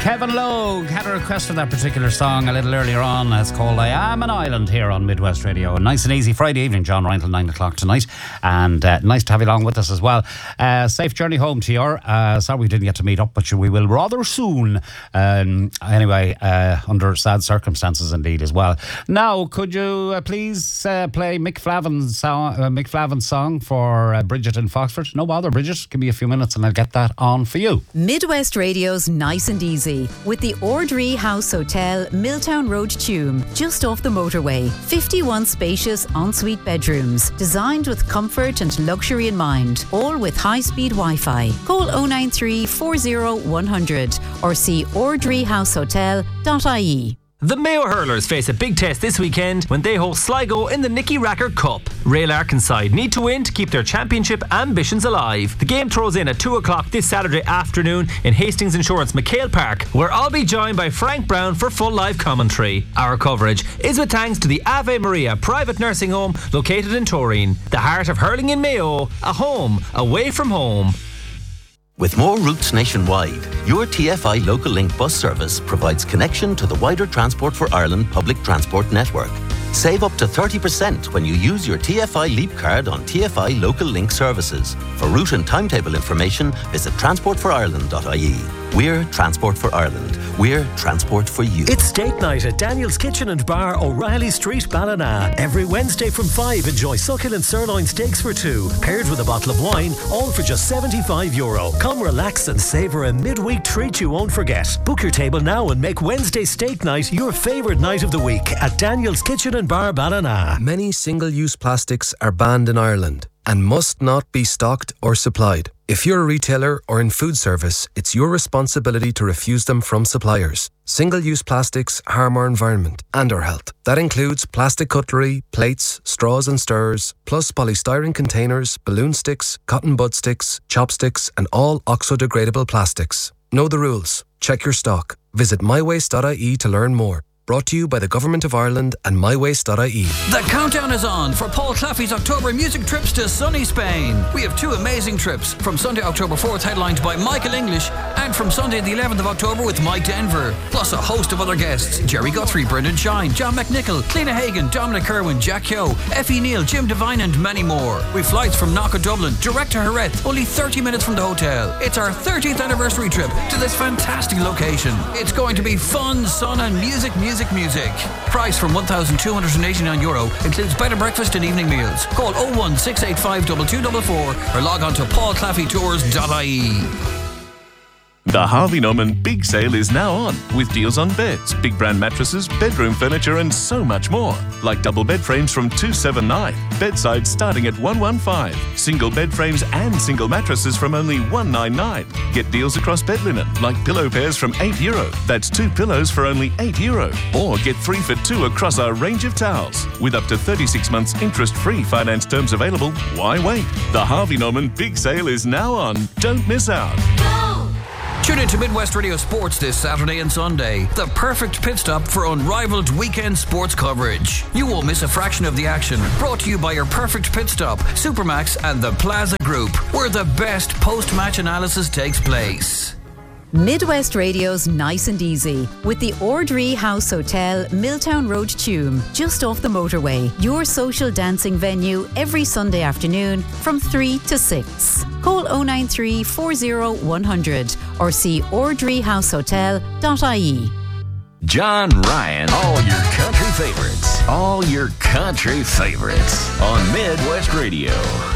Kevin Logue had a request for that particular song a little earlier on. It's called I Am an Island here on Midwest Radio. A nice and easy Friday evening, John Ryan, till 9 o'clock tonight. And nice to have you along with us as well. Safe journey home to you. Sorry we didn't get to meet up, but we will rather soon. Anyway, under sad circumstances indeed as well. Now, could you please play Mick Flavin's song for Bridget in Foxford? No bother, Bridget. Give me a few minutes and I'll get that on for you. Midwest Radio's Nice and Easy with the Ordree House Hotel, Milltown Road, Tuam, just off the motorway. 51 spacious ensuite bedrooms, designed with comfort and luxury in mind, all with high-speed Wi-Fi. Call 093 40 100 or see ordreehousehotel.ie. The Mayo Hurlers face a big test this weekend when they host Sligo in the Nicky Racker Cup. Rail Arkenside need to win to keep their championship ambitions alive. The game throws in at 2 o'clock this Saturday afternoon in Hastings Insurance McHale Park, where I'll be joined by Frank Brown for full live commentary. Our coverage is with thanks to the Ave Maria private nursing home located in Torreen, the heart of hurling in Mayo, a home away from home. With more routes nationwide, your TFI Local Link bus service provides connection to the wider Transport for Ireland public transport network. Save up to 30% when you use your TFI Leap card on TFI Local Link services. For route and timetable information, visit transportforireland.ie. We're Transport for Ireland. We're Transport for you. It's steak night at Daniel's Kitchen and Bar, O'Reilly Street, Ballina. Every Wednesday from 5, enjoy succulent sirloin steaks for 2, paired with a bottle of wine, all for just €75. Come relax and savour a midweek treat you won't forget. Book your table now and make Wednesday steak night your favourite night of the week at Daniel's Kitchen and Bar, Ballina. Many single-use plastics are banned in Ireland and must not be stocked or supplied. If you're a retailer or in food service, it's your responsibility to refuse them from suppliers. Single-use plastics harm our environment and our health. That includes plastic cutlery, plates, straws and stirrers, plus polystyrene containers, balloon sticks, cotton bud sticks, chopsticks and all oxo-degradable plastics. Know the rules. Check your stock. Visit mywaste.ie to learn more. Brought to you by the Government of Ireland and mywaste.ie. The countdown is on for Paul Claffey's October music trips to sunny Spain. We have 2 amazing trips, from Sunday, October 4th, headlined by Michael English, and from Sunday, the 11th of October with Mike Denver, plus a host of other guests: Jerry Guthrie, Brendan Shine, John McNichol, Cliona Hagan, Dominic Kerwin, Jack Kyo, Effie Neal, Jim Devine and many more. With flights from Knock Dublin, direct to Jerez, only 30 minutes from the hotel. It's our 30th anniversary trip to this fantastic location. It's going to be fun, sun and music. Price from €1,289, includes bed and breakfast and evening meals. Call 01685 2244 or log on to paulclaffeytours.ie. The Harvey Norman Big Sale is now on, with deals on beds, big brand mattresses, bedroom furniture and so much more. Like double bed frames from $279, bedsides starting at $115, single bed frames and single mattresses from only $199. Get deals across bed linen, like pillow pairs from €8. That's 2 pillows for only €8. Or get 3 for 2 across our range of towels. With up to 36 months interest-free finance terms available, why wait? The Harvey Norman Big Sale is now on. Don't miss out. Tune in to Midwest Radio Sports this Saturday and Sunday. The perfect pit stop for unrivaled weekend sports coverage. You won't miss a fraction of the action. Brought to you by your perfect pit stop, Supermax and the Plaza Group, where the best post-match analysis takes place. Midwest Radio's Nice and Easy with the Ordree House Hotel, Milltown Road, Tuam, just off the motorway. Your social dancing venue every Sunday afternoon from 3 to 6. Call 093 40 100 or see ordreehousehotel.ie. John Ryan, all your country favorites on Midwest Radio.